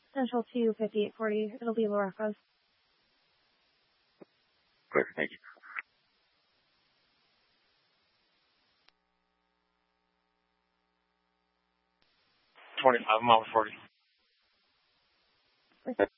Central to 5840. It'll be Loracos. Clear. Thank you. 25 miles 40.